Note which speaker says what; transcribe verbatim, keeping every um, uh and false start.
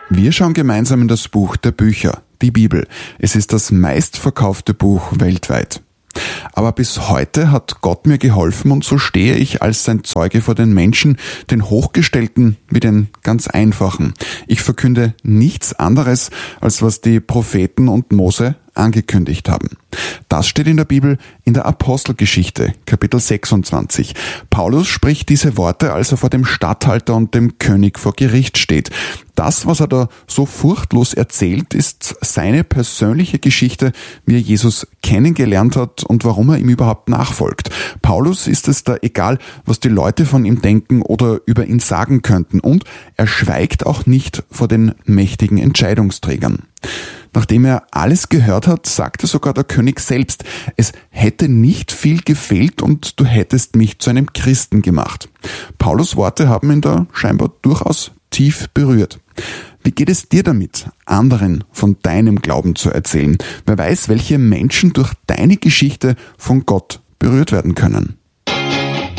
Speaker 1: Wir schauen gemeinsam in das Buch der Bücher, die Bibel. Es ist das meistverkaufte Buch weltweit. Aber bis heute hat Gott mir geholfen und so stehe ich als sein Zeuge vor den Menschen, den Hochgestellten wie den ganz Einfachen. Ich verkünde nichts anderes, als was die Propheten und Mose angekündigt haben. Das steht in der Bibel in der Apostelgeschichte, Kapitel sechsundzwanzig. Paulus spricht diese Worte, als er vor dem Statthalter und dem König vor Gericht steht. Das, was er da so furchtlos erzählt, ist seine persönliche Geschichte, wie er Jesus kennengelernt hat und warum er ihm überhaupt nachfolgt. Paulus ist es da egal, was die Leute von ihm denken oder über ihn sagen könnten, und er schweigt auch nicht vor den mächtigen Entscheidungsträgern. Nachdem er alles gehört hat, sagte sogar der König selbst, es hätte nicht viel gefehlt und du hättest mich zu einem Christen gemacht. Paulus' Worte haben ihn da scheinbar durchaus tief berührt. Wie geht es dir damit, anderen von deinem Glauben zu erzählen? Wer weiß, welche Menschen durch deine Geschichte von Gott berührt werden können.